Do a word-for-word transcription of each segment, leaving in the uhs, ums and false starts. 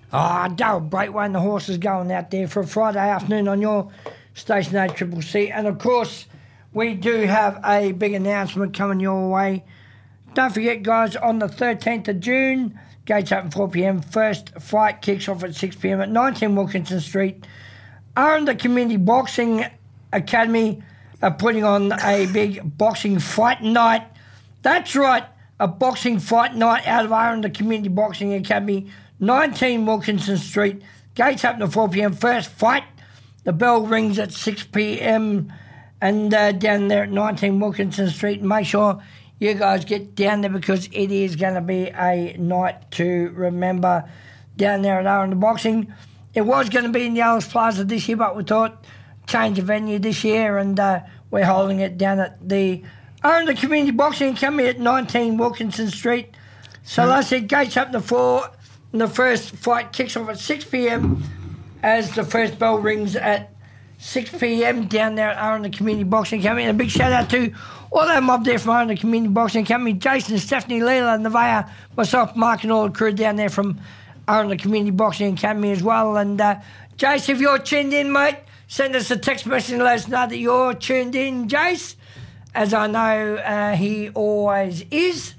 Ah, oh, Daryl Braithwaite and the horses going out there for a Friday afternoon on your station A C C C. And, of course, we do have a big announcement coming your way. Don't forget, guys, on the thirteenth of June, gates open four p.m. First fight kicks off at six p.m. at nineteen Wilkinson Street. Arundel Community Boxing Academy are putting on a big boxing fight night. That's right, a boxing fight night out of Arundel Community Boxing Academy, nineteen Wilkinson Street. Gates open at four p.m. First fight. The bell rings at six p.m. and uh, down there at nineteen Wilkinson Street. Make sure you guys get down there because it is going to be a night to remember down there at Arundel Boxing. It was going to be in the Alice Plaza this year, but we thought change the venue this year, and uh, we're holding it down at the Arundel Community Boxing Academy at nineteen Wilkinson Street. So like I said, gates up to four, and the first fight kicks off at six p.m. as the first bell rings at six p.m. down there at Arundel Community Boxing Academy. And a big shout out to all that mob there from Arundel Community Boxing Academy, Jason, Stephanie, Leela, Nevaeh, myself, Mark, and all the crew down there from Arundel Community Boxing Academy as well. And uh, Jace, if you're tuned in, mate, send us a text message and let us know that you're tuned in, Jace, as I know uh, he always is.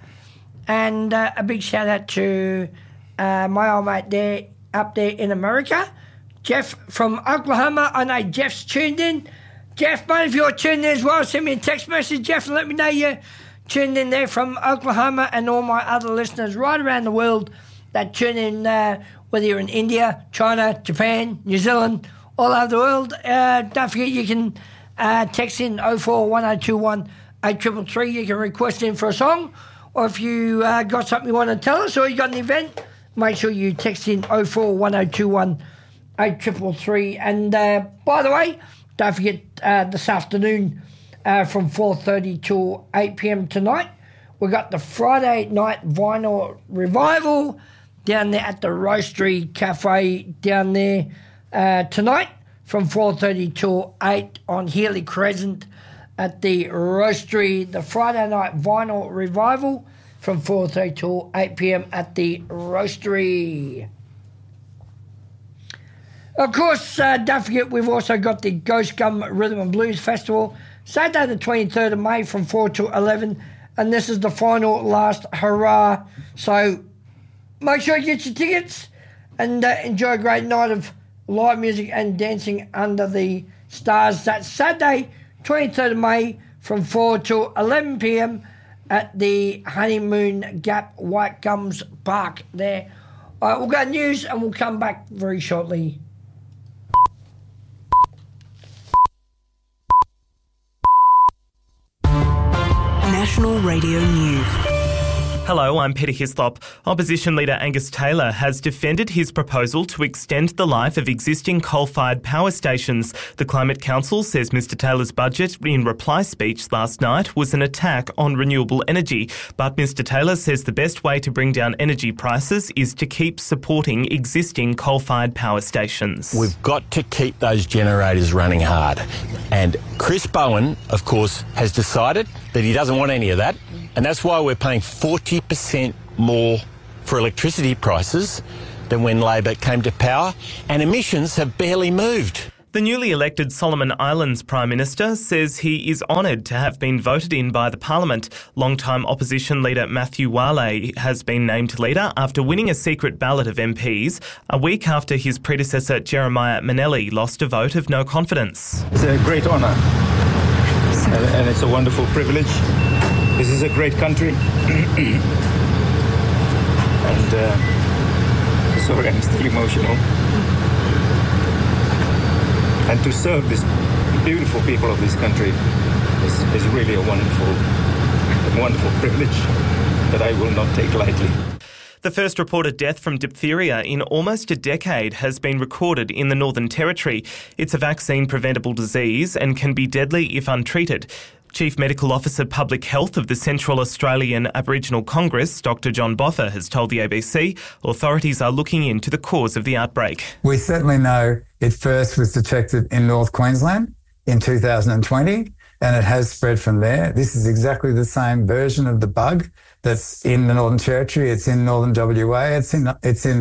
And uh, a big shout out to uh, my old mate there up there in America, Jeff from Oklahoma. I know Jeff's tuned in. Jeff, mate, if you're tuned in as well, send me a text message, Jeff, and let me know you're tuned in there from Oklahoma, and all my other listeners right around the world that tune in, uh, whether you're in India, China, Japan, New Zealand, all over the world. Uh, don't forget you can uh, text in oh four one oh two one eight three three three. You can request in for a song, or if you uh, got something you want to tell us or you got an event, make sure you text in oh four one oh two one eight three three three. And uh, by the way, don't forget uh, this afternoon uh, from four thirty till eight p.m. tonight, we've got the Friday Night Vinyl Revival down there at the Roastery Cafe down there uh, tonight from four thirty till eight on Healy Crescent at the Roastery. The Friday Night Vinyl Revival from four thirty till eight p.m. at the Roastery. Of course, uh, don't forget we've also got the Ghost Gum Rhythm and Blues Festival, Saturday the twenty-third of May from four to eleven, and this is the final last hurrah. So make sure you get your tickets and uh, enjoy a great night of live music and dancing under the stars. That's Saturday, twenty-third of May from four to eleven p.m. at the Honeymoon Gap White Gums Park there. All right, we'll go news and we'll come back very shortly. National Radio News. Hello, I'm Peter Hislop. Opposition leader Angus Taylor has defended his proposal to extend the life of existing coal-fired power stations. The Climate Council says Mr Taylor's budget in reply speech last night was an attack on renewable energy. But Mr Taylor says the best way to bring down energy prices is to keep supporting existing coal-fired power stations. We've got to keep those generators running hard. And Chris Bowen, of course, has decided that he doesn't want any of that. And that's why we're paying forty percent more for electricity prices than when Labor came to power, and emissions have barely moved. The newly elected Solomon Islands Prime Minister says he is honoured to have been voted in by the Parliament. Long-time opposition leader Matthew Wale has been named leader after winning a secret ballot of M Ps a week after his predecessor Jeremiah Manelli lost a vote of no confidence. It's a great honour and, and it's a wonderful privilege. This is a great country. and uh, sorry, I'm still emotional. And to serve this beautiful people of this country is, is really a wonderful, a wonderful privilege that I will not take lightly. The first reported death from diphtheria in almost a decade has been recorded in the Northern Territory. It's a vaccine-preventable disease and can be deadly if untreated. Chief Medical Officer Public Health of the Central Australian Aboriginal Congress, Doctor John Boffa, has told the A B C authorities are looking into the cause of the outbreak. We certainly know it first was detected in North Queensland in two thousand twenty, and it has spread from there. This is exactly the same version of the bug that's in the Northern Territory. It's in Northern W A. It's in it's in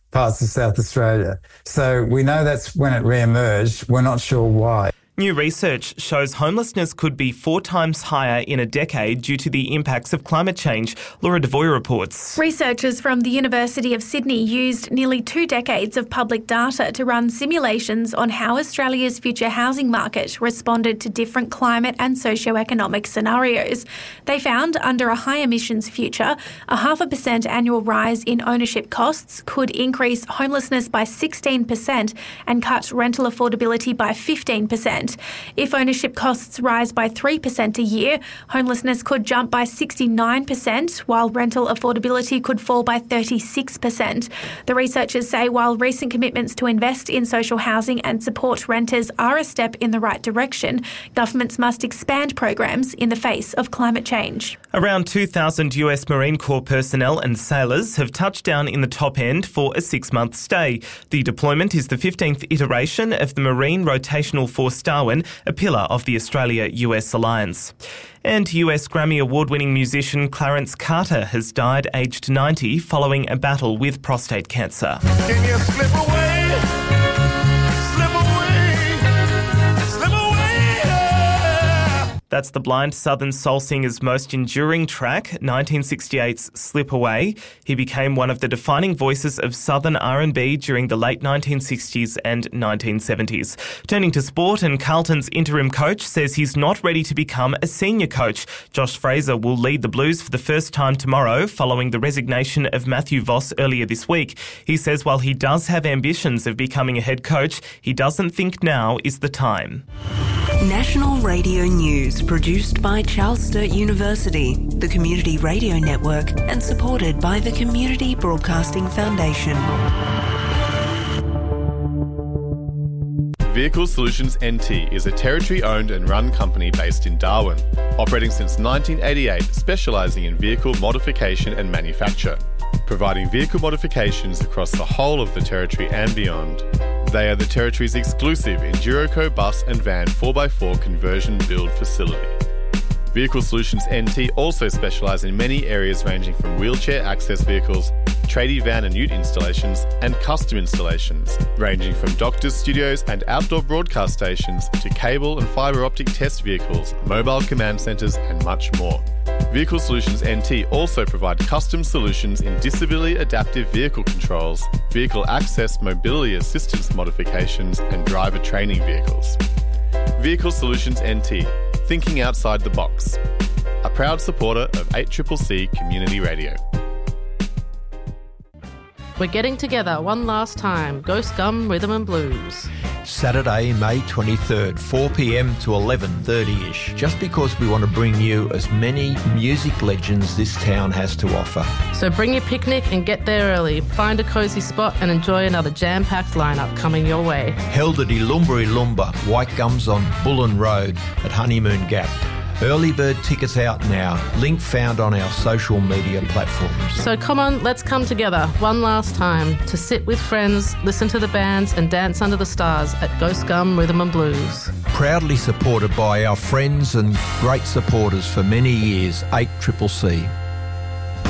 parts of South Australia. So we know that's when it re-emerged. We're not sure why. New research shows homelessness could be four times higher in a decade due to the impacts of climate change. Laura Devoy reports. Researchers from the University of Sydney used nearly two decades of public data to run simulations on how Australia's future housing market responded to different climate and socio-economic scenarios. They found under a high emissions future, a half a percent annual rise in ownership costs could increase homelessness by sixteen percent and cut rental affordability by fifteen percent. If ownership costs rise by three percent a year, homelessness could jump by sixty-nine percent, while rental affordability could fall by thirty-six percent. The researchers say while recent commitments to invest in social housing and support renters are a step in the right direction, governments must expand programs in the face of climate change. Around two thousand U S Marine Corps personnel and sailors have touched down in the top end for a six-month stay. The deployment is the fifteenth iteration of the Marine Rotational Force Darwin, a pillar of the Australia-U S alliance. And U S Grammy Award-winning musician Clarence Carter has died aged ninety following a battle with prostate cancer. Can you slip away? Slip away. Slip away. Yeah. That's the blind Southern soul singer's most enduring track, nineteen sixty-eight's Slip Away. He became one of the defining voices of Southern R and B during the late nineteen sixties and nineteen seventies. Turning to sport, and Carlton's interim coach says he's not ready to become a senior coach. Josh Fraser will lead the Blues for the first time tomorrow following the resignation of Matthew Voss earlier this week. He says while he does have ambitions of becoming a head coach, he doesn't think now is the time. National Radio News, produced by Charles Sturt University, the Community Radio Network, and supported by the Community Broadcasting Foundation. Vehicle Solutions N T is a Territory-owned and run company based in Darwin, operating since nineteen eighty-eight, specialising in vehicle modification and manufacture, providing vehicle modifications across the whole of the Territory and beyond. They are the Territory's exclusive Enduroco bus and van four by four conversion build facility. Vehicle Solutions N T also specialise in many areas ranging from wheelchair access vehicles, tradie van and ute installations, and custom installations, ranging from doctors' studios and outdoor broadcast stations to cable and fibre optic test vehicles, mobile command centres and much more. Vehicle Solutions N T also provide custom solutions in disability adaptive vehicle controls, vehicle access mobility assistance modifications and driver training vehicles. Vehicle Solutions N T, thinking outside the box. A proud supporter of eight C C C Community Radio. We're getting together one last time. Ghost Gum Rhythm and Blues. Saturday, May twenty-third, four p.m. to eleven thirty-ish, just because we want to bring you as many music legends this town has to offer. So bring your picnic and get there early. Find a cosy spot and enjoy another jam-packed lineup coming your way. Held at Ilumbri Lumba, White Gums on Bullen Road at Honeymoon Gap. Early bird tickets out now. Link found on our social media platforms. So come on, let's come together one last time to sit with friends, listen to the bands and dance under the stars at Ghost Gum Rhythm and Blues. Proudly supported by our friends and great supporters for many years, eight C C C.